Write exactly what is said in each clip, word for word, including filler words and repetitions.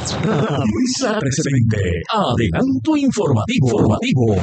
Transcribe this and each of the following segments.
Radio Isla trece veinte. Adelanto informativo. informativo.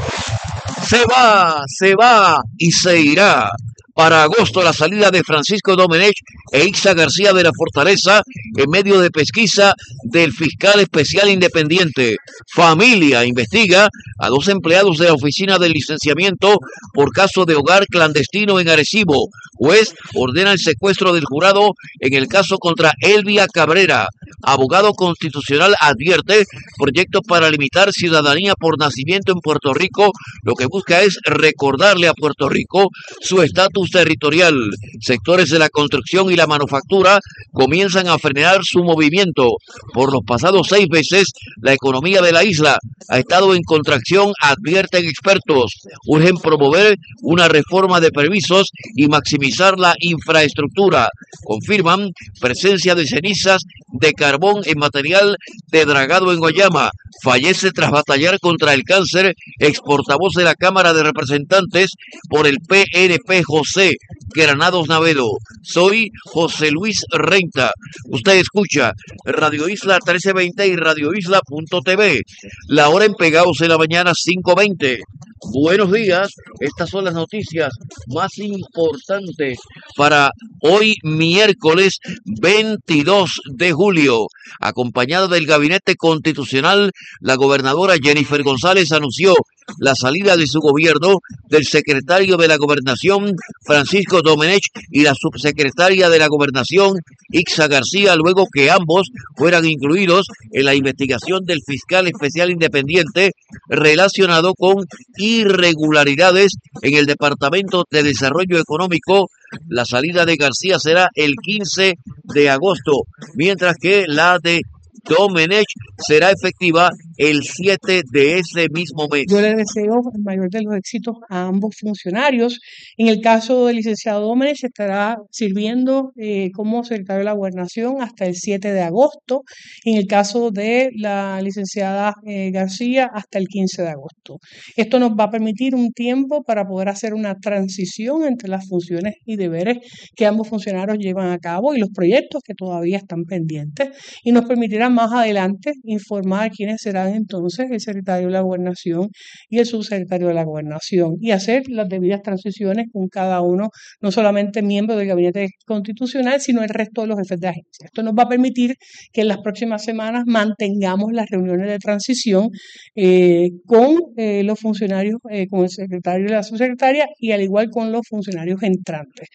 Se va, se va y se irá. Para agosto la salida de Francisco Domenech e Ixa García de la Fortaleza en medio de pesquisa del fiscal especial independiente. Familia investiga a dos empleados de la oficina de licenciamiento por caso de hogar clandestino en Arecibo. Juez ordena el secuestro del jurado en el caso contra Elvia Cabrera. Abogado constitucional advierte proyecto para limitar ciudadanía por nacimiento en Puerto Rico. Lo que busca es recordarle a Puerto Rico su estatus territorial. Sectores de la construcción y la manufactura comienzan a frenar su movimiento. Por los pasados seis meses, la economía de la isla ha estado en contracción, advierten expertos. Urgen promover una reforma de permisos y maximizar la infraestructura. Confirman presencia de cenizas de carbón en material de dragado en Guayama. Fallece tras batallar contra el cáncer ex portavoz de la Cámara de Representantes por el P N P José Granados Navedo. Soy José Luis Renta. Usted escucha Radio Isla trece veinte y Radio Isla punto t v. La hora en Pegados en la mañana cinco veinte. Buenos días, estas son las noticias más importantes para hoy miércoles veintidós de julio. Acompañada del Gabinete Constitucional, la gobernadora Jennifer González anunció la salida de su gobierno del secretario de la Gobernación, Francisco Domenech, y la subsecretaria de la Gobernación, Ixa García, luego que ambos fueran incluidos en la investigación del fiscal especial independiente relacionado con irregularidades en el Departamento de Desarrollo Económico. La salida de García será el quince de agosto, mientras que la de Domenech será efectiva el siete de ese mismo mes. Yo le deseo el mayor de los éxitos a ambos funcionarios. En el caso del licenciado Domenech, estará sirviendo eh, como secretario de la Gobernación hasta el siete de agosto. En el caso de la licenciada eh, García, hasta el quince de agosto. Esto nos va a permitir un tiempo para poder hacer una transición entre las funciones y deberes que ambos funcionarios llevan a cabo y los proyectos que todavía están pendientes, y nos permitirá más adelante informar quiénes serán entonces el secretario de la Gobernación y el subsecretario de la Gobernación, y hacer las debidas transiciones con cada uno, no solamente miembro del Gabinete Constitucional, sino el resto de los jefes de agencia. Esto nos va a permitir que en las próximas semanas mantengamos las reuniones de transición eh, con eh, los funcionarios, eh, con el secretario y la subsecretaria, y al igual con los funcionarios entrantes.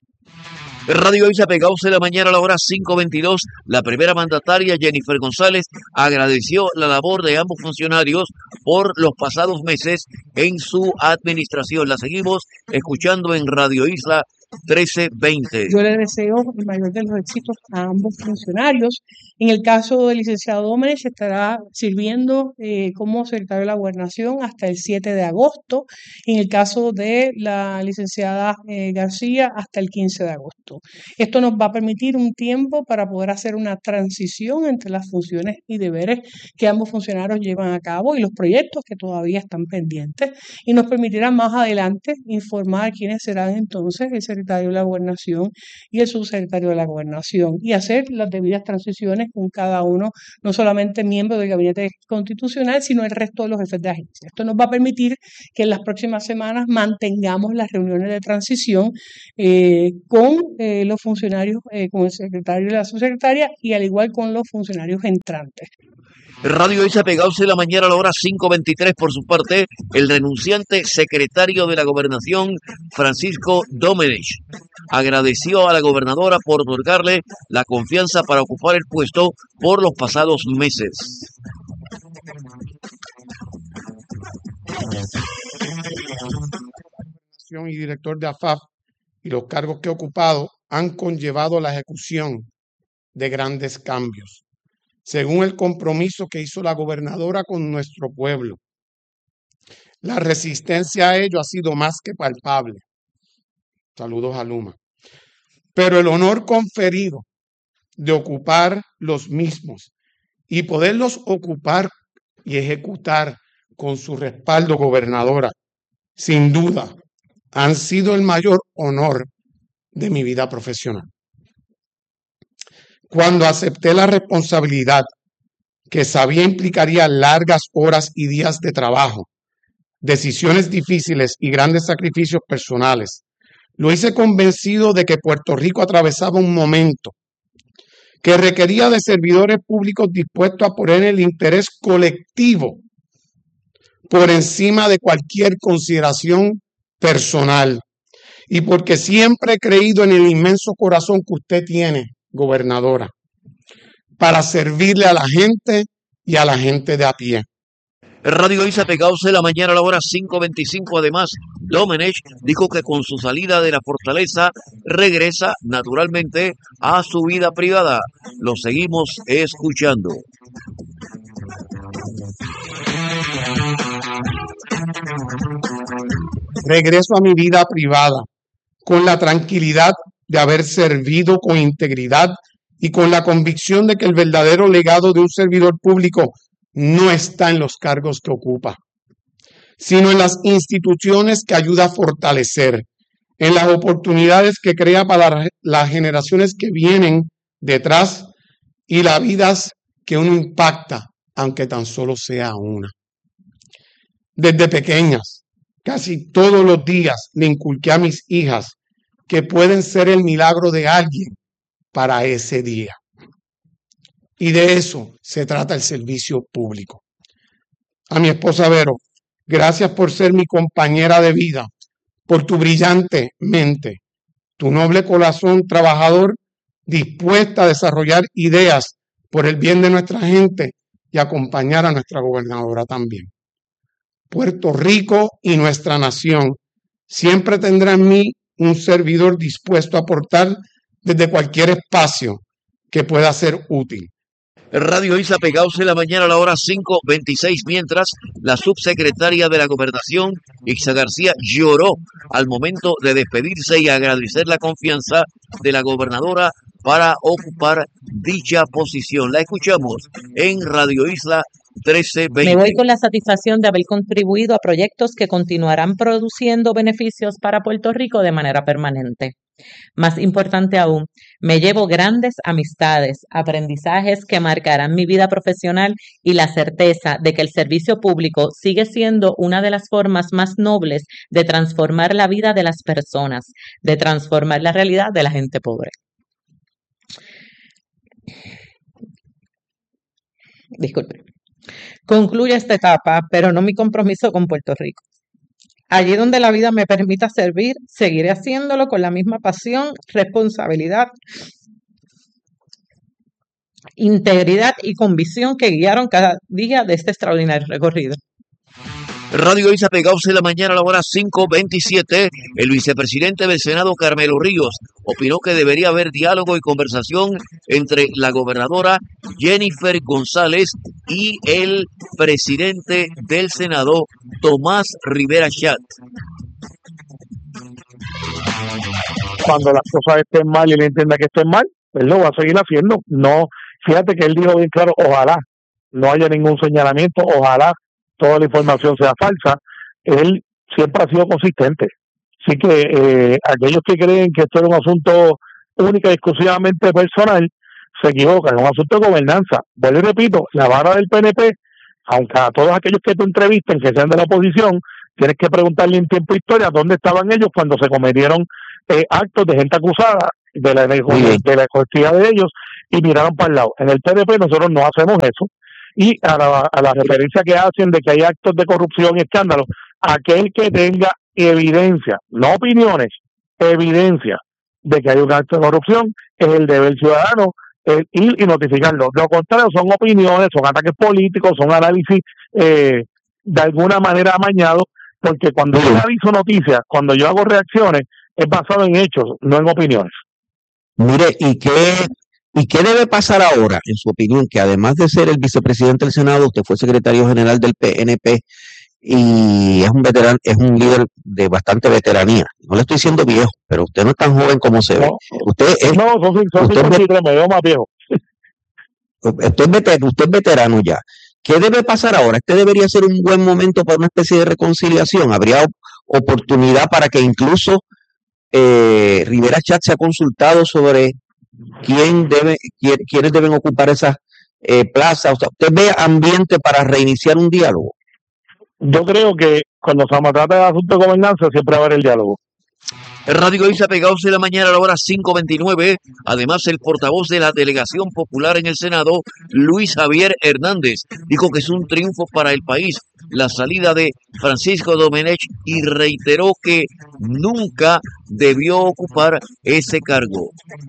Radio Isla Pegados de la mañana a la hora cinco veintidós. La primera mandataria, Jennifer González, agradeció la labor de ambos funcionarios por los pasados meses en su administración. La seguimos escuchando en Radio Isla trece veinte. Yo le deseo el mayor de los éxitos a ambos funcionarios. En el caso del licenciado Domenech, estará sirviendo eh, como secretario de la Gobernación hasta el siete de agosto. En el caso de la licenciada eh, García, hasta el quince de agosto. Esto nos va a permitir un tiempo para poder hacer una transición entre las funciones y deberes que ambos funcionarios llevan a cabo y los proyectos que todavía están pendientes, y nos permitirá más adelante informar quiénes serán entonces el secretario de la Gobernación y el subsecretario de la Gobernación, y hacer las debidas transiciones con cada uno, no solamente miembro del Gabinete Constitucional, sino el resto de los jefes de agencia. Esto nos va a permitir que en las próximas semanas mantengamos las reuniones de transición eh, con eh, los funcionarios, eh, con el secretario y la subsecretaria, y al igual con los funcionarios entrantes. Radio Isla Pegados de la mañana a la hora cinco veintitrés. Por su parte, el renunciante secretario de la Gobernación, Francisco Domenech, agradeció a la gobernadora por otorgarle la confianza para ocupar el puesto por los pasados meses. Y director de A F A P y los cargos que he ocupado han conllevado la ejecución de grandes cambios, según el compromiso que hizo la gobernadora con nuestro pueblo. La resistencia a ello ha sido más que palpable. Saludos a Luma. Pero el honor conferido de ocupar los mismos y poderlos ocupar y ejecutar con su respaldo, gobernadora, sin duda, han sido el mayor honor de mi vida profesional. Cuando acepté la responsabilidad que sabía implicaría largas horas y días de trabajo, decisiones difíciles y grandes sacrificios personales. Lo hice convencido de que Puerto Rico atravesaba un momento que requería de servidores públicos dispuestos a poner el interés colectivo por encima de cualquier consideración personal. Y porque siempre he creído en el inmenso corazón que usted tiene, gobernadora, para servirle a la gente y a la gente de a pie. Radio Isla Pegados de la mañana a la hora cinco veinticinco. Además, Domenech dijo que con su salida de la fortaleza regresa naturalmente a su vida privada. Lo seguimos escuchando. Regreso a mi vida privada con la tranquilidad de haber servido con integridad y con la convicción de que el verdadero legado de un servidor público no está en los cargos que ocupa, sino en las instituciones que ayuda a fortalecer, en las oportunidades que crea para las generaciones que vienen detrás y las vidas que uno impacta, aunque tan solo sea una. Desde pequeñas, casi todos los días le inculqué a mis hijas que pueden ser el milagro de alguien para ese día. Y de eso se trata el servicio público. A mi esposa Vero, gracias por ser mi compañera de vida, por tu brillante mente, tu noble corazón trabajador, dispuesta a desarrollar ideas por el bien de nuestra gente y acompañar a nuestra gobernadora también. Puerto Rico y nuestra nación siempre tendrá en mí un servidor dispuesto a aportar desde cualquier espacio que pueda ser útil. Radio Isla Pegados de la mañana a la hora cinco veintiséis, mientras la subsecretaria de la Gobernación, Ixa García, lloró al momento de despedirse y agradecer la confianza de la gobernadora para ocupar dicha posición. La escuchamos en Radio Isla trece veinte. Me voy con la satisfacción de haber contribuido a proyectos que continuarán produciendo beneficios para Puerto Rico de manera permanente. Más importante aún, me llevo grandes amistades, aprendizajes que marcarán mi vida profesional y la certeza de que el servicio público sigue siendo una de las formas más nobles de transformar la vida de las personas, de transformar la realidad de la gente pobre. Disculpe. Concluye esta etapa, pero no mi compromiso con Puerto Rico. Allí donde la vida me permita servir, seguiré haciéndolo con la misma pasión, responsabilidad, integridad y convicción que guiaron cada día de este extraordinario recorrido. Radio Isla Pegados de la mañana a la hora cinco veintisiete. El vicepresidente del Senado, Carmelo Ríos, opinó que debería haber diálogo y conversación entre la gobernadora Jennifer González y el presidente del Senado, Tomás Rivera Chat. Cuando las cosas estén mal y él entienda que estén mal, él lo va a seguir haciendo. No, fíjate que él dijo bien claro, ojalá no haya ningún señalamiento, ojalá toda la información sea falsa. Él siempre ha sido consistente. Así que eh, aquellos que creen que esto es un asunto única y exclusivamente personal, se equivocan. Es un asunto de gobernanza. Vuelvo y repito, la vara del P N P, aunque a todos aquellos que tú entrevisten, que sean de la oposición, tienes que preguntarle en tiempo e historia dónde estaban ellos cuando se cometieron eh, actos de gente acusada de la, de, de la costilla de ellos y miraron para el lado. En el P N P nosotros no hacemos eso. Y a la, a la referencia que hacen de que hay actos de corrupción y escándalos, aquel que tenga evidencia, no opiniones, evidencia de que hay un acto de corrupción, es el deber ciudadano el ir y notificarlo. Lo contrario son opiniones, son ataques políticos, son análisis eh, de alguna manera amañados, porque cuando yo analizo noticias, cuando yo hago reacciones, es basado en hechos, no en opiniones. Mire, ¿y qué ¿Y qué debe pasar ahora, en su opinión, que además de ser el vicepresidente del Senado, usted fue secretario general del P N P y es un veterano, es un líder de bastante veteranía? No le estoy diciendo viejo, pero usted no es tan joven como se ve. No, usted es, no, son, son usted, cincuenta y tres, me veo más viejo. Usted es, veterano, usted es veterano ya. ¿Qué debe pasar ahora? Este debería ser un buen momento para una especie de reconciliación. ¿Habría oportunidad para que incluso eh, Rivera Chat se ha consultado sobre quién debe, quién, quiénes deben ocupar esas eh, plaza. O sea, ¿usted ve ambiente para reiniciar un diálogo? Yo creo que cuando se trata de asuntos de gobernanza siempre va a haber el diálogo. Radio Isla Pegados de la mañana a la hora cinco veintinueve. Además, el portavoz de la Delegación Popular en el Senado, Luis Javier Hernández, dijo que es un triunfo para el país la salida de Francisco Domenech y reiteró que nunca debió ocupar ese cargo.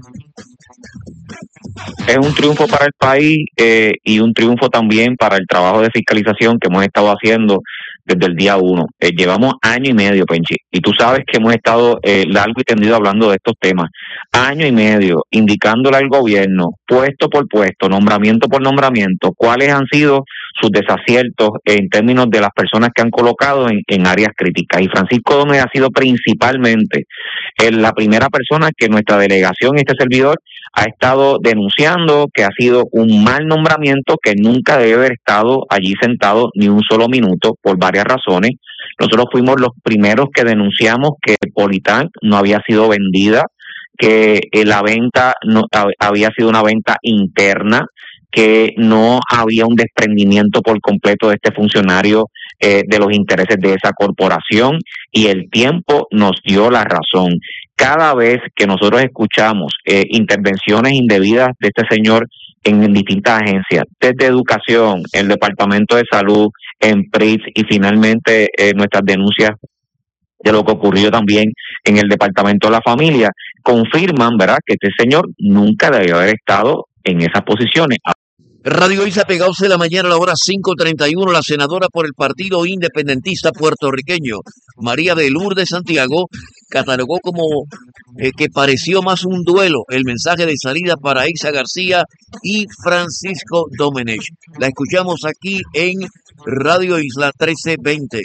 Es un triunfo para el país eh, y un triunfo también para el trabajo de fiscalización que hemos estado haciendo desde el día uno. Eh, llevamos año y medio, Penchi, y tú sabes que hemos estado eh, largo y tendido hablando de estos temas. Año y medio, indicándole al gobierno, puesto por puesto, nombramiento por nombramiento, cuáles han sido sus desaciertos en términos de las personas que han colocado en, en áreas críticas. Y Francisco Domenech ha sido principalmente eh, la primera persona que nuestra delegación, este servidor, ha estado denunciando que ha sido un mal nombramiento, que nunca debe haber estado allí sentado ni un solo minuto por varias razones. Nosotros fuimos los primeros que denunciamos que Politán no había sido vendida, que eh, la venta no había sido una venta interna, que no había un desprendimiento por completo de este funcionario eh, de los intereses de esa corporación, y el tiempo nos dio la razón. Cada vez que nosotros escuchamos eh, intervenciones indebidas de este señor en, en distintas agencias, desde educación, el Departamento de Salud, en P R I T S y finalmente eh, nuestras denuncias de lo que ocurrió también en el Departamento de la Familia, confirman, ¿verdad?, que este señor nunca debió haber estado en esas posiciones. Radio Isla Pegados de la mañana a la hora cinco treinta y uno, la senadora por el Partido Independentista puertorriqueño, María de Lourdes Santiago, catalogó como eh, que pareció más un duelo el mensaje de salida para Eixa García y Francisco Domenech. La escuchamos aquí en Radio Isla trece veinte.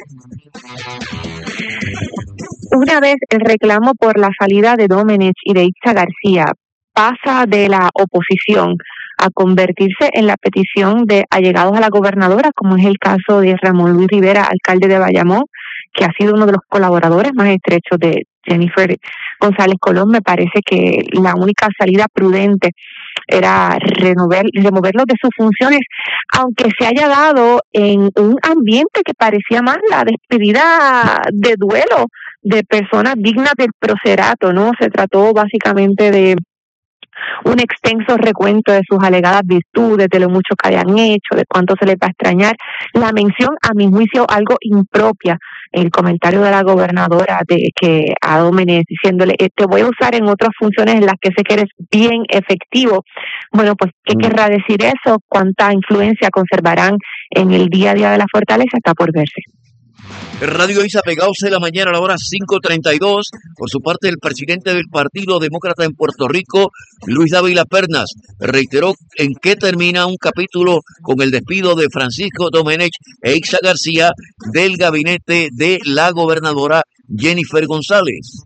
Una vez el reclamo por la salida de Domenech y de Eixa García pasa de la oposición a convertirse en la petición de allegados a la gobernadora, como es el caso de Ramón Luis Rivera, alcalde de Bayamón, que ha sido uno de los colaboradores más estrechos de Jennifer González Colón, me parece que la única salida prudente era renovar, removerlos de sus funciones, aunque se haya dado en un ambiente que parecía más la despedida de duelo de personas dignas del procerato, ¿no? Se trató básicamente de un extenso recuento de sus alegadas virtudes, de lo mucho que habían hecho, de cuánto se les va a extrañar. La mención, a mi juicio, algo impropia, el comentario de la gobernadora de que a Domenech diciéndole, eh, te voy a usar en otras funciones en las que sé que eres bien efectivo. Bueno, pues, ¿qué mm. querrá decir eso? ¿Cuánta influencia conservarán en el día a día de la fortaleza? Está por verse. Radio Isla Pegados de la mañana a la hora cinco treinta y dos. Por su parte, el presidente del Partido Demócrata en Puerto Rico, Luis Dávila Pernas, reiteró en qué termina un capítulo con el despido de Francisco Domenech e Eixa García del gabinete de la gobernadora Jennifer González.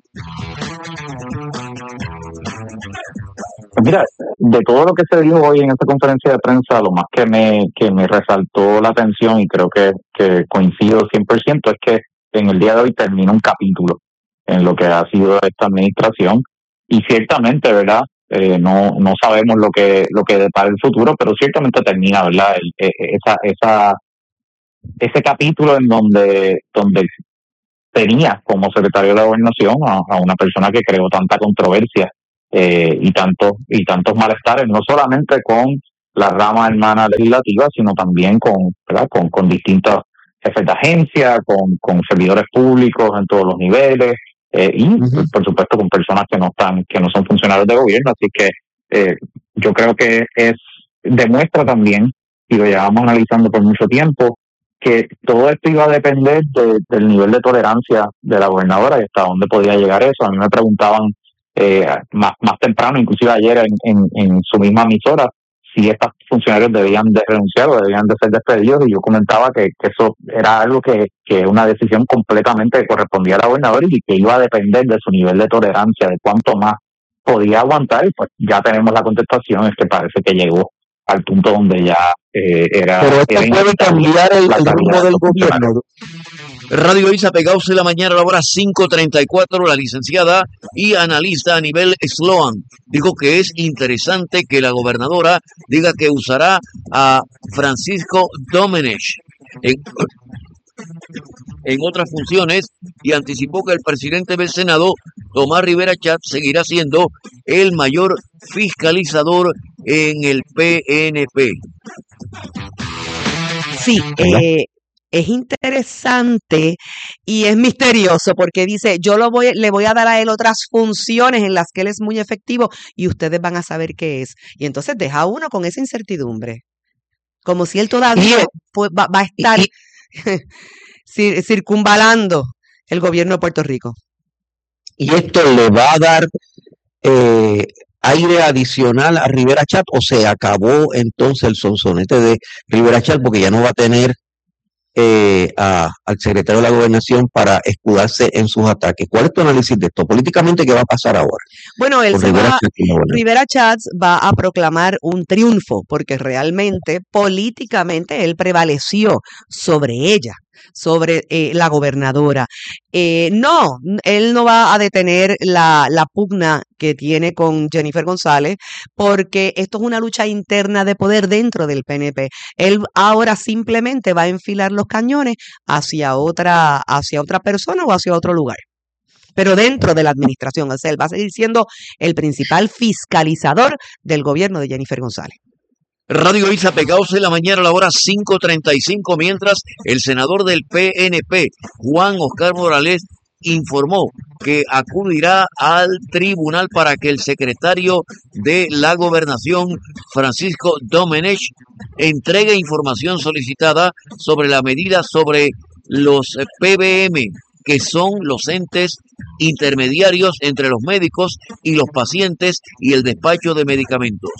Mira, de todo lo que se dijo hoy en esta conferencia de prensa, lo más que me que me resaltó la atención, y creo que, que coincido cien por ciento, es que en el día de hoy termina un capítulo en lo que ha sido esta administración, y ciertamente, ¿verdad? Eh, no no sabemos lo que lo que depara el futuro, pero ciertamente termina, ¿verdad? El, esa esa ese capítulo en donde donde tenía como secretario de la Gobernación a, a una persona que creó tanta controversia Eh, y tantos y tantos malestares, no solamente con la rama hermana legislativa, sino también con, ¿verdad? con, con distintos jefes de agencia, con, con servidores públicos en todos los niveles, eh, y uh-huh. por supuesto con personas que no están, que no son funcionarios de gobierno. Así que eh, yo creo que es demuestra también, y lo llevamos analizando por mucho tiempo, que todo esto iba a depender de, del nivel de tolerancia de la gobernadora y hasta dónde podía llegar eso. A mí me preguntaban Eh, más más temprano, inclusive ayer en, en, en su misma emisora, si estos funcionarios debían de renunciar o debían de ser despedidos, y yo comentaba que, que eso era algo que que una decisión completamente que correspondía a la gobernadora y que iba a depender de su nivel de tolerancia, de cuánto más podía aguantar. Y pues ya tenemos la contestación, es que parece que llegó al punto donde ya eh, era... Pero esto era puede cambiar el, el rumbo del gobierno. Radio Isa pegados en la mañana a la hora cinco treinta y cuatro, la licenciada y analista a nivel Sloan dijo que es interesante que la gobernadora diga que usará a Francisco Domenech en, en otras funciones y anticipó que el presidente del Senado, Tomás Rivera Chatz, seguirá siendo el mayor fiscalizador en el P N P. Sí, eh, es interesante y es misterioso porque dice, yo lo voy, le voy a dar a él otras funciones en las que él es muy efectivo y ustedes van a saber qué es. Y entonces deja a uno con esa incertidumbre, como si él todavía pues, va, va a estar cir- circunvalando el gobierno de Puerto Rico. Y esto le va a dar eh, aire adicional a Rivera Chatz, o se acabó entonces el sonsonete de Rivera Chatz porque ya no va a tener eh, a, al secretario de la Gobernación para escudarse en sus ataques. ¿Cuál es tu análisis de esto? Políticamente, ¿qué va a pasar ahora? Bueno, él Con se Rivera va, Chatz como gobernador. Rivera Chatz va a proclamar un triunfo porque realmente políticamente él prevaleció sobre ella, sobre eh, la gobernadora. Eh, no, n- él no va a detener la, la pugna que tiene con Jennifer González porque esto es una lucha interna de poder dentro del P N P. Él ahora simplemente va a enfilar los cañones hacia otra, hacia otra persona o hacia otro lugar, pero dentro de la administración. O sea, él va a seguir siendo el principal fiscalizador del gobierno de Jennifer González. Radio Isa pegados en la mañana a la hora cinco treinta y cinco, mientras el senador del P N P, Juan Oscar Morales, informó que acudirá al tribunal para que el secretario de la Gobernación, Francisco Domenech, entregue información solicitada sobre la medida sobre los P B M, que son los entes intermediarios entre los médicos y los pacientes y el despacho de medicamentos.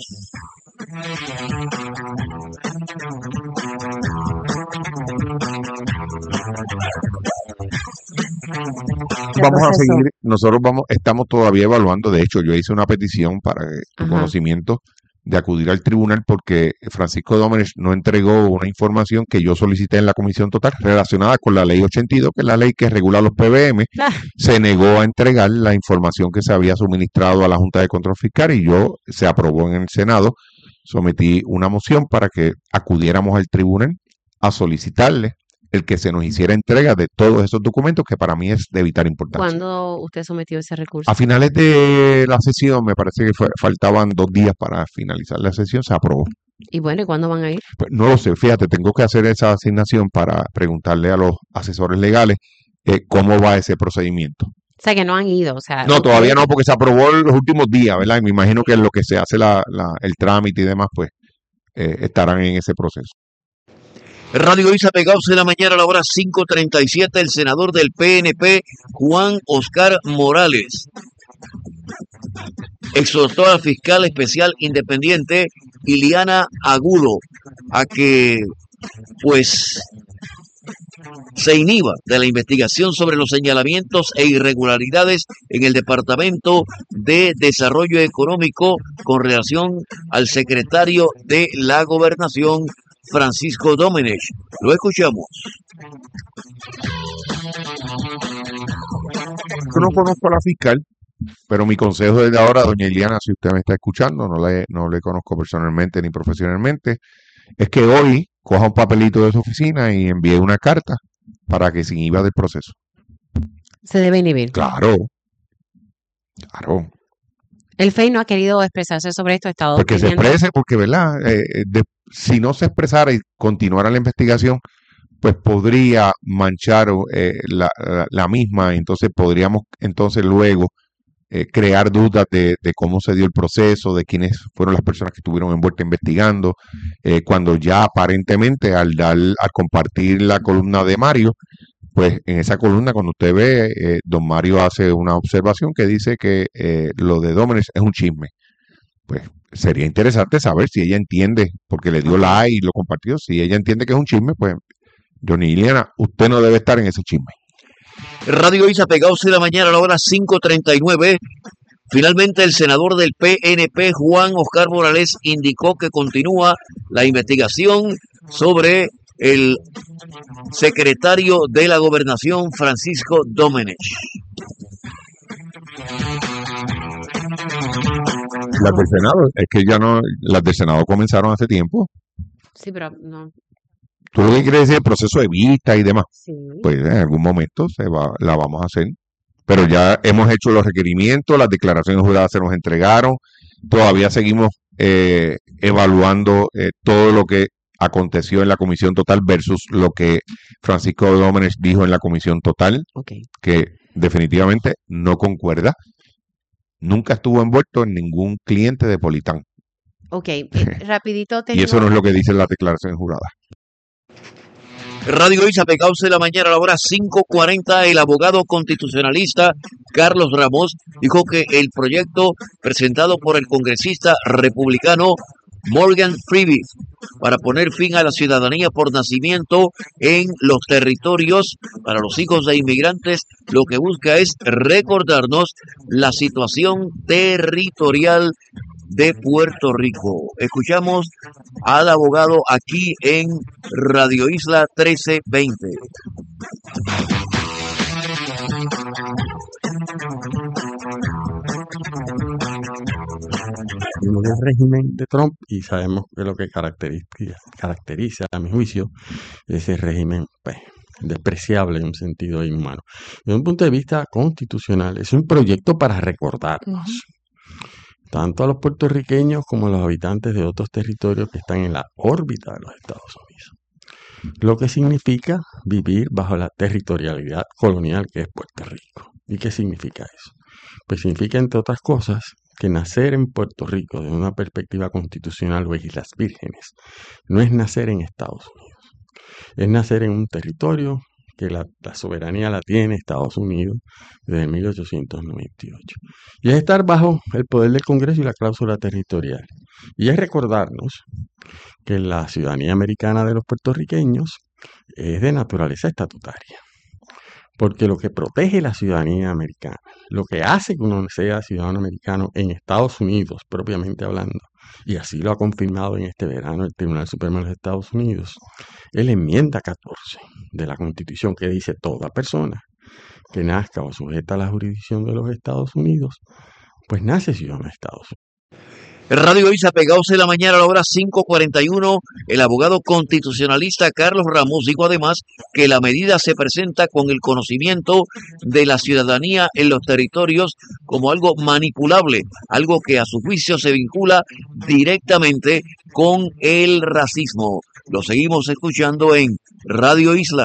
Vamos a seguir, nosotros vamos, estamos todavía evaluando, de hecho yo hice una petición para que tu Ajá. conocimiento de acudir al tribunal porque Francisco Domenech no entregó una información que yo solicité en la comisión total relacionada con la ley ochenta y dos, que es la ley que regula los P B M. Ah, Se negó a entregar la información que se había suministrado a la Junta de Control Fiscal y yo, se aprobó en el Senado, sometí una moción para que acudiéramos al tribunal a solicitarle el que se nos hiciera entrega de todos esos documentos que para mí es de vital importancia. ¿Cuándo usted sometió ese recurso? A finales de la sesión, me parece que fue- faltaban dos días para finalizar la sesión, se aprobó. Y bueno, ¿y cuándo van a ir? Pues no lo sé, fíjate, tengo que hacer esa asignación para preguntarle a los asesores legales eh, cómo va ese procedimiento. O sea, que no han ido, o sea... No, ustedes- todavía no, porque se aprobó en los últimos días, ¿verdad? Y me imagino que en lo que se hace la, la- el trámite y demás, pues eh, estarán en ese proceso. Radio Isa pegados en la mañana a la hora cinco treinta y siete, el senador del P N P, Juan Oscar Morales, exhortó al fiscal especial independiente, Iliana Agudo, a que, pues, se inhiba de la investigación sobre los señalamientos e irregularidades en el Departamento de Desarrollo Económico con relación al secretario de la Gobernación, Francisco Domenech. Lo escuchamos. Yo no conozco a la fiscal, pero mi consejo desde ahora, doña Iliana, si usted me está escuchando, no le, no le conozco personalmente ni profesionalmente, es que hoy coja un papelito de su oficina y envíe una carta para que se inhiba del proceso. Se debe inhibir. Claro, claro. El F E I no ha querido expresarse sobre esto, ha estado Porque se pidiendo- exprese, porque, ¿verdad? Eh, eh, de- si no se expresara y continuara la investigación, pues podría manchar eh, la, la- la misma, entonces podríamos entonces luego eh, crear dudas de, de cómo se dio el proceso, de quiénes fueron las personas que estuvieron envueltas investigando, eh, cuando ya aparentemente al dar, al compartir la columna de Mario, pues en esa columna cuando usted ve, eh, don Mario hace una observación que dice que eh, lo de Domenech es un chisme. Pues sería interesante saber si ella entiende, porque le dio like y lo compartió, si ella entiende que es un chisme, pues, Johnny Iliana, usted no debe estar en ese chisme. Radio Isa pegados en la mañana a la hora cinco treinta y nueve. Finalmente, el senador del P N P, Juan Oscar Morales, indicó que continúa la investigación sobre el secretario de la Gobernación, Francisco Domenech. Las del Senado, es que ya no, las del Senado comenzaron hace tiempo. Sí, pero no. Tú lo que quieres decir el proceso de vista y demás. Sí. Pues en algún momento se va, la vamos a hacer. Pero ya hemos hecho los requerimientos, las declaraciones juradas se nos entregaron. Todavía seguimos eh, evaluando eh, todo lo que aconteció en la comisión total versus lo que Francisco Domenech dijo en la comisión total, Okay. que definitivamente no concuerda. Nunca estuvo envuelto en ningún cliente de Politán. Ok, eh, rapidito Y eso tengo. no es lo que dice la declaración jurada. Radio Isla, Pecados de la mañana, a la hora cinco cuarenta, el abogado constitucionalista Carlos Ramos dijo que el proyecto presentado por el congresista republicano Morgan Freeman para poner fin a la ciudadanía por nacimiento en los territorios para los hijos de inmigrantes, lo que busca es recordarnos la situación territorial de Puerto Rico. Escuchamos al abogado aquí en Radio Isla trece veinte. Vimos el régimen de Trump y sabemos que lo que caracteriza, caracteriza a mi juicio, ese régimen pues, despreciable en un sentido inhumano. Desde un punto de vista constitucional, es un proyecto para recordarnos, uh-huh. tanto a los puertorriqueños como a los habitantes de otros territorios que están en la órbita de los Estados Unidos, lo que significa vivir bajo la territorialidad colonial que es Puerto Rico. ¿Y qué significa eso? Pues significa, entre otras cosas, que nacer en Puerto Rico desde una perspectiva constitucional o Islas Vírgenes no es nacer en Estados Unidos, es nacer en un territorio que la, la soberanía la tiene Estados Unidos desde mil ochocientos noventa y ocho. Y es estar bajo el poder del Congreso y la cláusula territorial. Y es recordarnos que la ciudadanía americana de los puertorriqueños es de naturaleza estatutaria. Porque lo que protege la ciudadanía americana, lo que hace que uno sea ciudadano americano en Estados Unidos, propiamente hablando, y así lo ha confirmado en este verano el Tribunal Supremo de los Estados Unidos, es la enmienda catorce de la Constitución que dice toda persona que nazca o sujeta a la jurisdicción de los Estados Unidos, pues nace ciudadano de Estados Unidos. Radio Isla, Pegados de la mañana, a la hora cinco cuarenta y uno, el abogado constitucionalista Carlos Ramos dijo además que la medida se presenta con el conocimiento de la ciudadanía en los territorios como algo manipulable, algo que a su juicio se vincula directamente con el racismo. Lo seguimos escuchando en Radio Isla.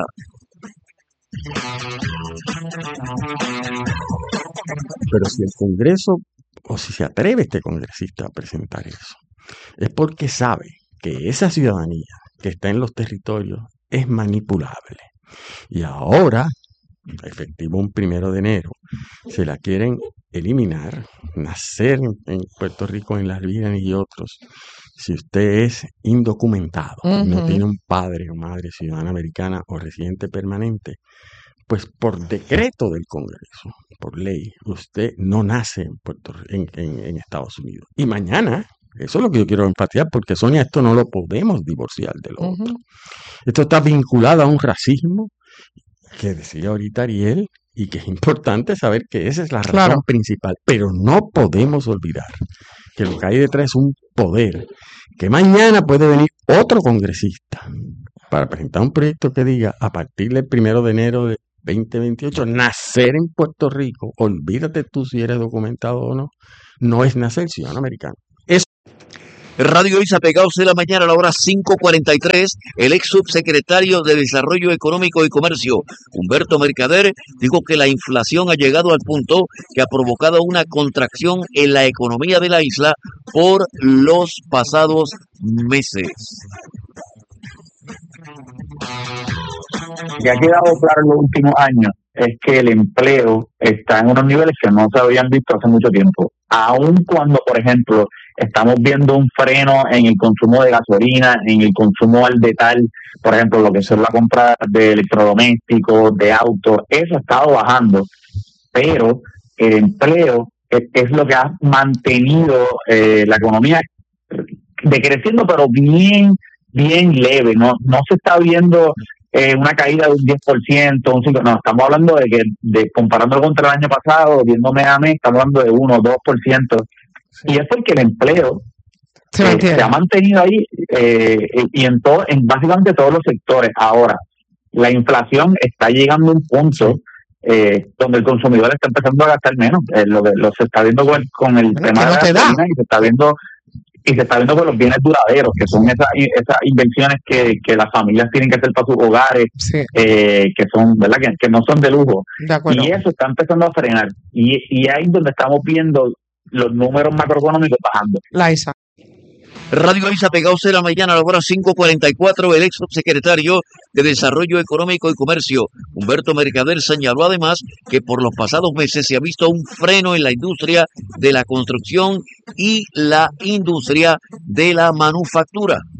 Pero si el Congreso o si se atreve este congresista a presentar eso, es porque sabe que esa ciudadanía que está en los territorios es manipulable. Y ahora, efectivo un primero de enero, se la quieren eliminar, nacer en Puerto Rico, en Las Vírgenes y otros. Si usted es indocumentado, uh-huh. no tiene un padre o madre ciudadana americana o residente permanente, pues por decreto del Congreso, por ley, usted no nace en, Puerto, en, en, en Estados Unidos. Y mañana, eso es lo que yo quiero enfatizar, porque Sonia, esto no lo podemos divorciar de lo uh-huh. otro. Esto está vinculado a un racismo que decía ahorita Ariel, y que es importante saber que esa es la razón claro. principal. Pero no podemos olvidar que lo que hay detrás es un poder, que mañana puede venir otro congresista para presentar un proyecto que diga, a partir del primero de enero de veinte veintiocho, nacer en Puerto Rico, olvídate tú si eres documentado o no, no es nacer ciudadano americano. Es Radio Isla, Pegados de la mañana, a la hora cinco cuarenta y tres, el ex subsecretario de Desarrollo Económico y Comercio, Humberto Mercader, dijo que la inflación ha llegado al punto que ha provocado una contracción en la economía de la isla por los pasados meses. Que ha quedado claro en los últimos años es que el empleo está en unos niveles que no se habían visto hace mucho tiempo. Aun cuando, por ejemplo, estamos viendo un freno en el consumo de gasolina, en el consumo al detalle, por ejemplo, lo que es la compra de electrodomésticos, de autos, eso ha estado bajando, pero el empleo es, es lo que ha mantenido eh, la economía decreciendo, pero bien bien leve, no no se está viendo eh, una caída de un diez por ciento, un cinco por ciento, no, estamos hablando de que, de comparándolo contra el año pasado, viendo mes a mes, estamos hablando de uno o dos por ciento, sí. Y es porque el empleo se, eh, se ha mantenido ahí eh, y en, todo, en básicamente todos los sectores. Ahora, la inflación está llegando a un punto eh, donde el consumidor está empezando a gastar menos, eh, lo que lo se está viendo con, con el Bueno, tema que de no la te da. gasolina y se está viendo y se está viendo con los bienes duraderos, que son esas esas inversiones que, que las familias tienen que hacer para sus hogares, Sí, eh, que son, ¿verdad? Que, que no son de lujo. de acuerdo. Y eso está empezando a frenar. Y, y ahí es donde estamos viendo los números macroeconómicos bajando. La ISA. Radio Isa pegados de la mañana a la hora cinco cuarenta y cuatro, el ex subsecretario de Desarrollo Económico y Comercio, Humberto Mercader, señaló además que por los pasados meses se ha visto un freno en la industria de la construcción y la industria de la manufactura.